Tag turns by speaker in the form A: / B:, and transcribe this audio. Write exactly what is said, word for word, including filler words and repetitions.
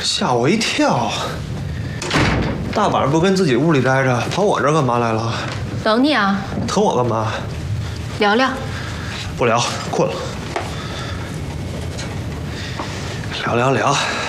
A: 吓我一跳！大晚上不跟自己屋里待着，跑我这儿干嘛来了？
B: 等你啊。
A: 等我干嘛？
B: 聊聊。
A: 不聊，困了。聊聊聊。